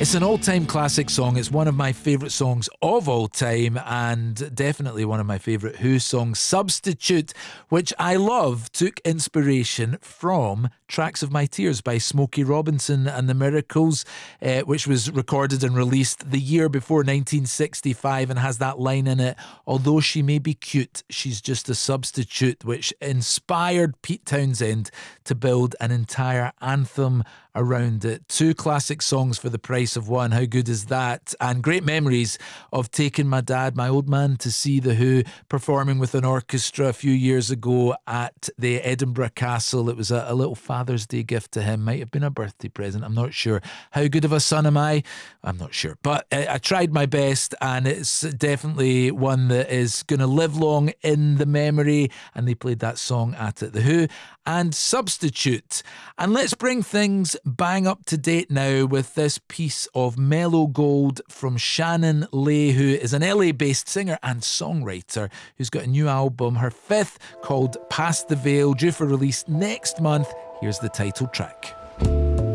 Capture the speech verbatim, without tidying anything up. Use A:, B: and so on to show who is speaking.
A: It's an all-time classic song. It's one of my favourite songs of all time, and definitely one of my favourite Who songs. Substitute, which I love, took inspiration from Tracks of My Tears by Smokey Robinson and the Miracles, uh, which was recorded and released the year before nineteen sixty-five, and has that line in it: although she may be cute, she's just a substitute, which inspired Pete Townshend to build an entire anthem around it. Two classic songs for the price of one. How good is that? And great memories of taking my dad, my old man, to see The Who performing with an orchestra a few years ago at the Edinburgh Castle. It was a, a little Father's Day gift to him. Might have been a birthday present. I'm not sure. How good of a son am I? I'm not sure. But I, I tried my best, and it's definitely one that is going to live long in the memory. And they played that song at it. The Who and Substitute. And let's bring things bang up to date now with this piece of mellow gold from Shannon Lay, who is an L A-based singer and songwriter who's got a new album, her fifth, called Past the Veil, due for release next month. Here's the title track.